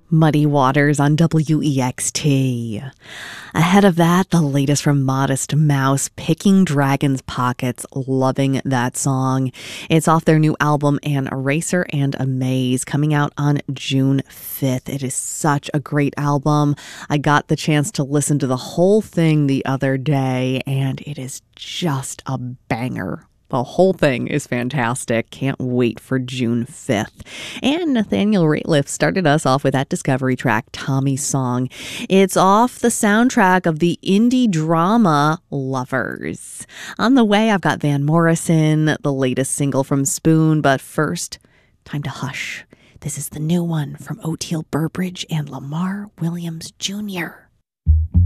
Muddy Waters on WEXT. Ahead of that, the latest from Modest Mouse, Picking Dragon's Pockets. Loving that song. It's off their new album, An Eraser and a Maze, coming out on June 5th. It is such a great album. I got the chance to listen to the whole thing the other day, and it is just a banger. The whole thing is fantastic. Can't wait for June 5th. And Nathaniel Rateliff started us off with that Discovery track, Tommy's Song. It's off the soundtrack of the indie drama Lovers. On the way, I've got Van Morrison, the latest single from Spoon. But first, time to hush. This is the new one from Oteil Burbridge and Lamar Williams Jr.